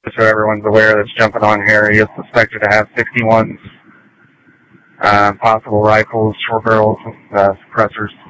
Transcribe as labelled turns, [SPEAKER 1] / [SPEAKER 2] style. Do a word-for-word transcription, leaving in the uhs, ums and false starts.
[SPEAKER 1] so everyone's aware that's jumping on here, he is suspected to have sixty-ones, uh, possible rifles, short barrels, uh, suppressors.